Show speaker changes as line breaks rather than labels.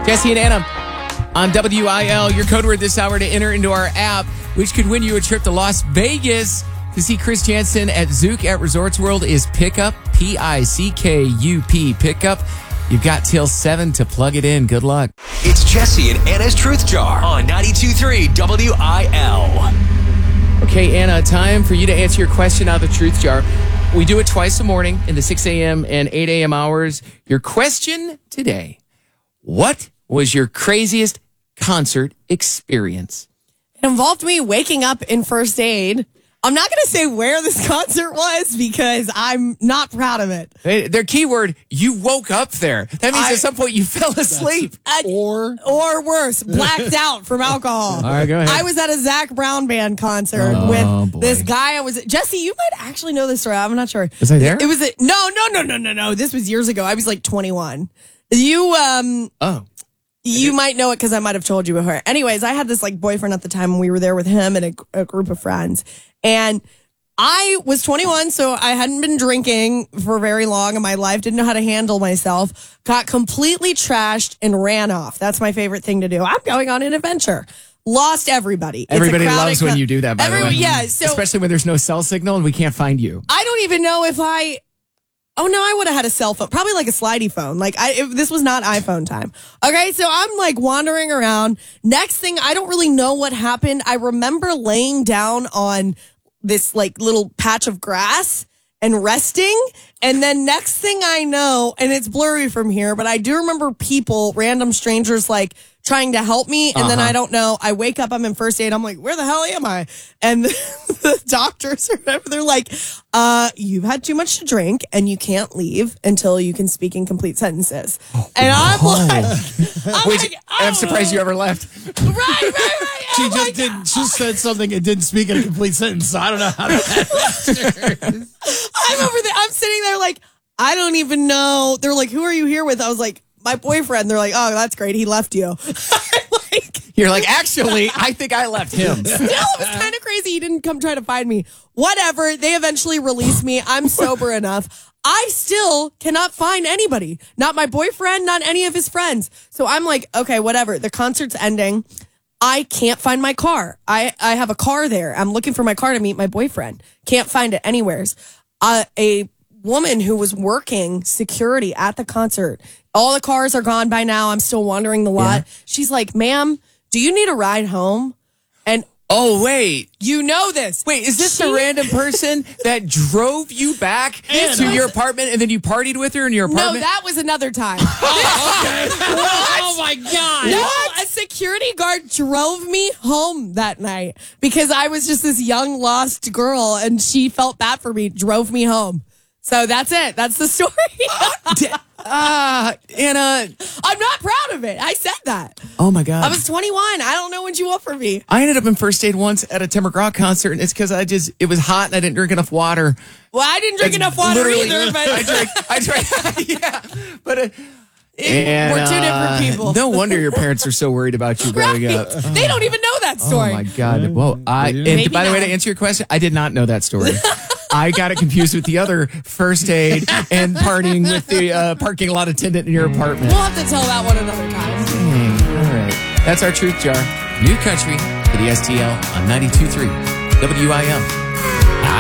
Jesse and Anna on WIL. Your code word this hour to enter into our app, which could win you a trip to Las Vegas to see Chris Jansen at Zook at Resorts World, is Pickup, Pickup. Pickup. You've got till 7 to plug it in. Good luck.
It's Jesse and Anna's Truth Jar on 92.3 WIL.
Okay, Anna, time for you to answer your question out of the Truth Jar. We do it twice a morning in the 6 a.m. and 8 a.m. hours. Your question today: what was your craziest concert experience?
It involved me waking up in first aid. I'm not going to say where this concert was because I'm not proud of it.
Their keyword, you woke up there. That means at some point you fell asleep.
Or worse, blacked out from alcohol.
All right, go ahead.
I was at a Zach Brown Band concert with this guy. Jesse, you might actually know this story. I'm not sure.
Was I there?
It was no. This was years ago. I was like 21. You might know it because I might have told you before. Anyways, I had this like boyfriend at the time, and we were there with him and a group of friends. And I was 21, so I hadn't been drinking for very long in my life, didn't know how to handle myself, got completely trashed and ran off. That's my favorite thing to do. I'm going on an adventure. Lost everybody.
Everybody loves when you do that, by the way.
Yeah. So,
especially when there's no cell signal and we can't find you.
I don't even know if I would have had a cell phone, probably like a slidey phone. This was not iPhone time. Okay, so I'm like wandering around. Next thing, I don't really know what happened. I remember laying down on this like little patch of grass and resting. And then next thing I know, and it's blurry from here, but I do remember people, random strangers, like trying to help me. And then I don't know. I wake up, I'm in first aid. I'm like, where the hell am I? And the doctors or whatever, they're like, you've had too much to drink and you can't leave until you can speak in complete sentences. And I'm
I'm surprised you ever left.
Right.
She said something and didn't speak in a complete sentence. So I don't know how to.
I'm over there. I'm sitting there like, I don't even know. They're like, who are you here with? I was like, my boyfriend. They're like, oh, that's great. He left you.
You're like, actually, I think I left him.
Still, it was kind of crazy. He didn't come try to find me. Whatever. They eventually released me. I'm sober enough. I still cannot find anybody. Not my boyfriend, not any of his friends. So I'm like, okay, whatever. The concert's ending. I can't find my car. I have a car there. I'm looking for my car to meet my boyfriend. Can't find it anywheres. A woman who was working security at the concert. All the cars are gone by now. I'm still wandering the lot. Yeah. She's like, ma'am, do you need a ride home? And
oh, wait.
You know this.
Wait, is this the random person that drove you back to your apartment and then you partied with her in your apartment?
No, that was another time.
Okay. Oh, my God.
No, a security guard drove me home that night because I was just this young, lost girl and she felt bad for me, drove me home. So that's it. That's the story.
Anna.
I'm not proud of it. I said that.
Oh, my God.
I was 21. I don't know when you offer me.
I ended up in first aid once at a Tim McGraw concert, and it's because it was hot and I didn't drink enough water.
Well, I didn't drink enough water either. But
I drank. Yeah. But
we're two different people.
No wonder your parents are so worried about you growing up.
They don't even know that story.
Oh, my God. Well, and by the way, to answer your question, I did not know that story. I got it confused with the other first aid and partying with the parking lot attendant in your apartment.
We'll have to tell that one another time.
Dang. All right. That's our Truth Jar. New country for the STL on 92.3 WIL.